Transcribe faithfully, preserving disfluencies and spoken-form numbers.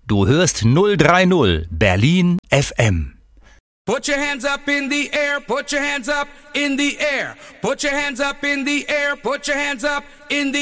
Du hörst null drei null Berlin F M. Put your hands up in the air, put your hands up in the air, put your hands up in the air, put your hands up in the